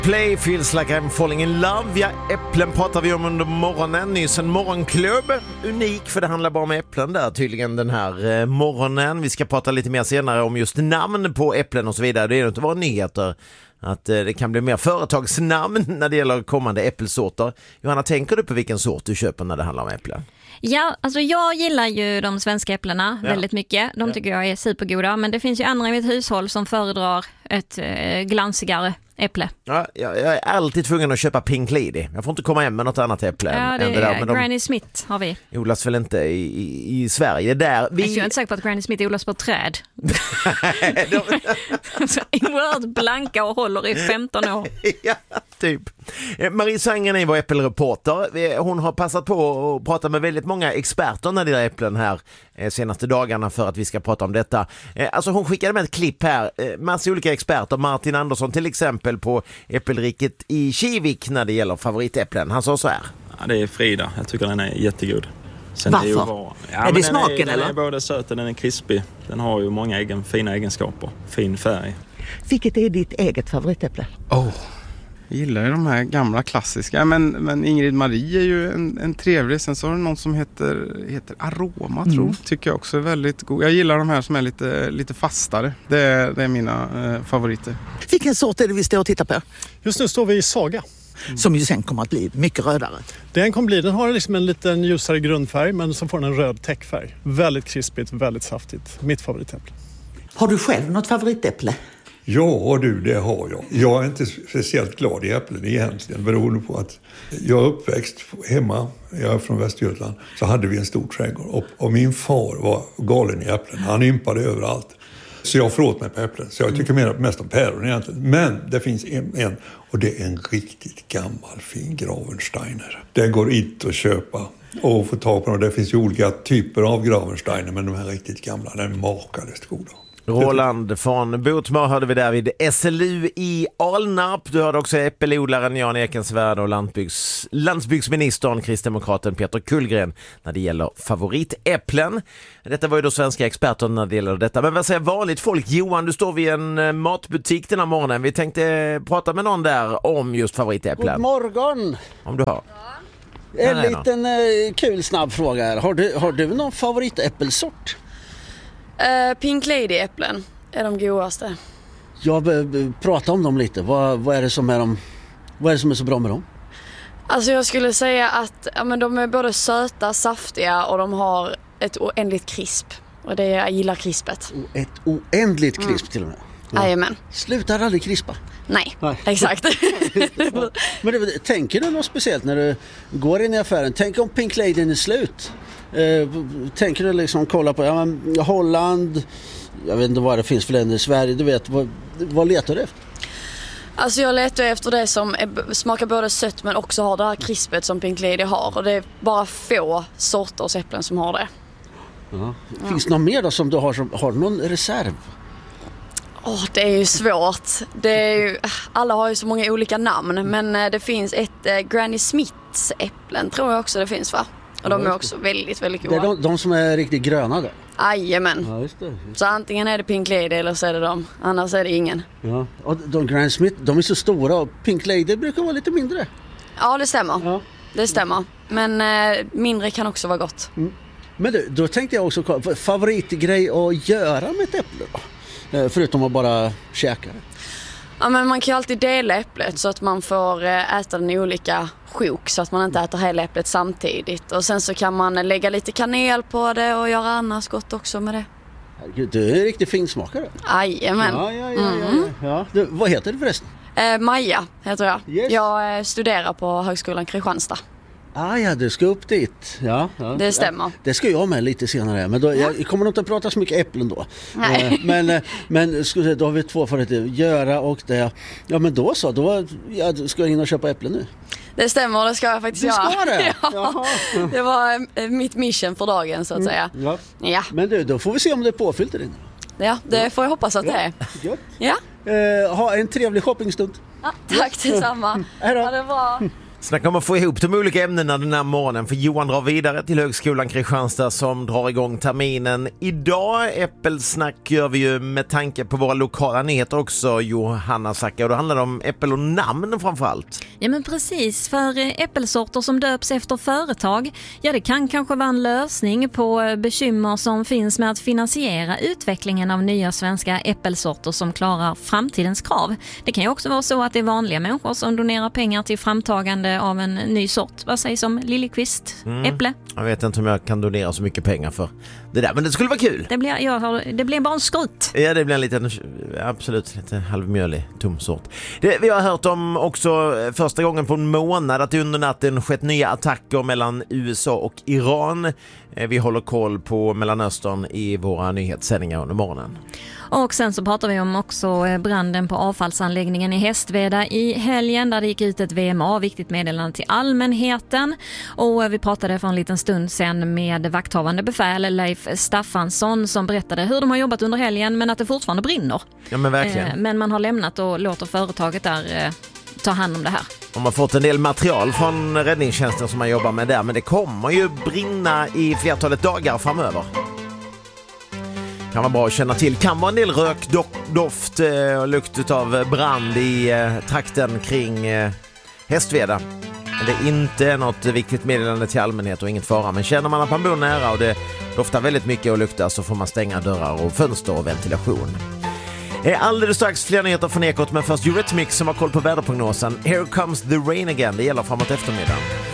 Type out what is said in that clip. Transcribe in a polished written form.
Play feels like I'm falling in love. Ja, äpplen pratar vi om under morgonen. Nyss en morgonklubb. Unik, för det handlar bara om äpplen där tydligen den här morgonen. Vi ska prata lite mer senare om just namn på äpplen och så vidare. Det är inte bara nyheter att det kan bli mer företagsnamn när det gäller kommande äppelsorter. Johanna, tänker du på vilken sort du köper när det handlar om äpplen? Ja, alltså jag gillar ju de svenska äpplena väldigt mycket. De tycker jag är supergoda. Men det finns ju andra i mitt hushåll som föredrar ett glansigare äpple. Ja, jag är alltid tvungen att köpa Pink Lady. Jag får inte komma hem med något annat äpple. Ja, det är men Granny Smith har vi. Odlas väl inte i Sverige där. Jag är inte säker på att Granny Smith odlas på träd. Oerhört blanka och håller i 15 år. Ja, typ. Marie Sangren är vår äppelreporter. Hon har passat på att prata med väldigt många experter när det är äpplen här senaste dagarna för att vi ska prata om detta. Alltså hon skickade med ett klipp här. Massa olika experter. Martin Andersson till exempel på Äppelriket i Kivik när det gäller favoritäpplen. Han sa så här. Ja, det är Frida. Jag tycker den är jättegod. Sen varför? Är det smaken eller? Den är både söt och den är krispig. Den har ju många fina egenskaper. Fin färg. Vilket är ditt eget favoritäpple? Jag gillar ju de här gamla klassiska, men Ingrid Marie är ju en trevlig. Sen så har det någon som heter Aroma, tycker jag också är väldigt god. Jag gillar de här som är lite fastare. Det är mina favoriter. Vilken sort är det vi står och tittar på? Just nu står vi i Saga. Som ju sen kommer att bli mycket rödare. Den har liksom en liten ljusare grundfärg, men så får den en röd täckfärg. Väldigt krispigt, väldigt saftigt. Mitt favoritäpple. Har du själv något favoritäpple? Ja du, det har jag. Jag är inte speciellt glad i äpplen egentligen, beroende på att jag är uppväxt hemma, jag är från Västergötland, så hade vi en stor trädgård. Och min far var galen i äpplen, han ympade överallt. Så jag får åt mig på äpplen, så jag tycker mest om päron egentligen. Men det finns en, och det är en riktigt gammal fin Gravensteiner. Den går inte att köpa och få tag på dem. Det finns ju olika typer av Gravensteiner, men de här riktigt gamla, den är makalöst goda. Roland från Botmar hörde vi där vid SLU i Alnarp. Du hörde också äppelodlaren Jan Ekensvärd och landsbygdsministern kristdemokraten Peter Kullgren när det gäller favoritäpplen. Detta var ju då svenska experter när det gäller detta. Men vad säger vanligt folk? Johan, du står vid en matbutik den här morgonen. Vi tänkte prata med någon där om just favoritäpplen. God morgon! Om du har. En liten kul snabb fråga här. Har du någon favoritäppelsort? Pink Lady-äpplen är de godaste. Jag prata om dem lite. Vad är det som är så bra med dem? Alltså jag skulle säga att de är både söta, saftiga och de har ett oändligt krisp. Och jag gillar krispet. Ett oändligt krisp till och med. Jajamän. Slutar aldrig krispa? Nej. Exakt. Men tänker du något speciellt när du går in i affären? Tänk om Pink Lady är slut. Tänker du liksom kolla på Holland, jag vet inte vad det finns för länder i Sverige, du vet, vad letar du efter? Alltså jag letar efter det som smakar både sött men också har det här krispet som Pink Lady har, och det är bara få sorters äpplen som har det. Finns det någon mer då som du har någon reserv? Det är ju svårt. Alla har ju så många olika namn, men det finns ett Granny Smiths äpplen tror jag också det finns, va? Och de är också väldigt, väldigt goda. Det är de som är riktigt gröna där? Jajamän. Ja, just det. Så antingen är det Pink Lady eller så är det de. Annars är det ingen. Ja. Och de Granny Smith, de är så stora, och Pink Lady brukar vara lite mindre. Ja, det stämmer. Ja. Det stämmer. Men mindre kan också vara gott. Men då tänkte jag också, favoritgrej att göra med ett äpple då? Förutom att bara käka det. Ja, men man kan ju alltid dela äpplet så att man får äta den i olika sjok, så att man inte äter hela äpplet samtidigt. Och sen så kan man lägga lite kanel på det och göra annars gott också med det. Herregud, du är en riktigt finsmakare. Jajamän. Ja. Vad heter du förresten? Maja heter jag. Yes. Jag studerar på Högskolan Kristianstad. Ja, du ska upp dit. Ja, det stämmer. Ja, det ska jag med lite senare. Men då, jag kommer nog inte att prata så mycket äpplen då. Nej. Men då har vi två för att göra och det. Ja, men då så. Då ska jag in och köpa äpplen nu. Det stämmer, det ska jag faktiskt göra. Du ska det? Ja. Det var mitt mission för dagen så att säga. Ja. Men då får vi se om det är påfyllt eller inte. Ja, det får jag hoppas att det är. Gött. Ja. Ha en trevlig shoppingstund. Ja, tack detsamma. Hej då. Ha det bra. Snacka om att få ihop de olika ämnena den här morgonen, för Johan drar vidare till Högskolan Kristianstad som drar igång terminen idag. Äppelsnack gör vi ju med tanke på våra lokala nyheter också, Johanna Sacka, och då handlar det om äppel och namn framförallt. Ja men precis, för äppelsorter som döps efter företag, ja det kan kanske vara en lösning på bekymmer som finns med att finansiera utvecklingen av nya svenska äppelsorter som klarar framtidens krav. Det kan ju också vara så att det är vanliga människor som donerar pengar till framtagande av en ny sort. Vad sägs om Liljekvist, äpple? Jag vet inte om jag kan donera så mycket pengar för det där, men det skulle vara kul. Det blir bara en skrutt. Ja, det blir en liten, absolut lite halvmjölig, tom sort. Vi har hört om också första gången på en månad att under natten skett nya attacker mellan USA och Iran. Vi håller koll på Mellanöstern i våra nyhetssändningar under morgonen. Och sen så pratar vi om också branden på avfallsanläggningen i Hästveda i helgen där det gick ut ett VMA, viktigt meddelande till allmänheten. Och vi pratade för en liten stund sen med vakthavande befäl Leif Staffansson som berättade hur de har jobbat under helgen men att det fortfarande brinner. Ja men verkligen. Men man har lämnat och låter företaget där ta hand om det här. De har fått en del material från räddningstjänsten som man jobbar med där, men det kommer ju brinna i flertalet dagar framöver. Kan vara bra att känna till. Kan vara en del rökdoft och lukt av brand i trakten kring Hästveda. Men det är inte något viktigt meddelande till allmänhet och inget fara. Men känner man att man bor nära och det doftar väldigt mycket och luktar så får man stänga dörrar och fönster och ventilation. Alldeles strax fler nyheter från Ekot, men först Eurythmics som har koll på väderprognosen. Here comes the rain again. Det gäller framåt eftermiddagen.